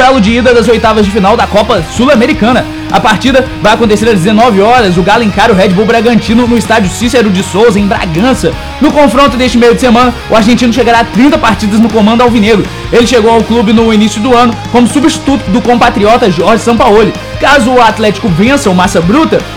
duelo de ida das oitavas de final da Copa Sul-Americana. A partida vai acontecer às 19 horas. O Galo encara o Red Bull Bragantino no estádio Cícero de Souza, em Bragança. No confronto deste meio de semana, o argentino chegará a 30 partidas no comando alvinegro. Ele chegou ao clube no início do ano como substituto do compatriota Jorge Sampaoli. Caso o Atlético vença o Massa Bruta,